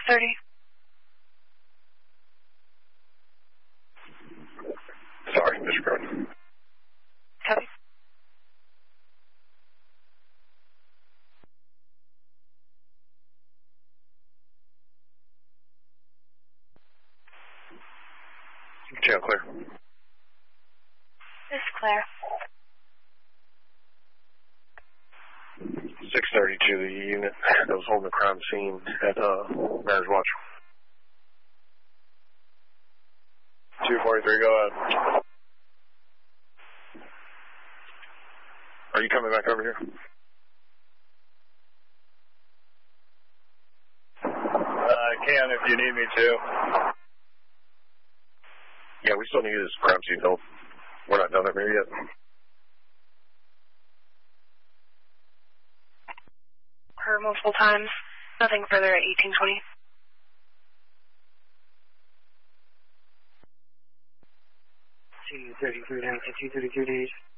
6:30. Sorry, disregard. Copy. Channel clear. This is Claire. 6:30 to the unit that was holding the crime scene at Mariners Watch. 243, go ahead. Are you coming back over here? I can if you need me to. Yeah, we still need this crime scene though. We're not done up here yet. Her multiple times. Nothing further at 1820. C-33 down to 232 days.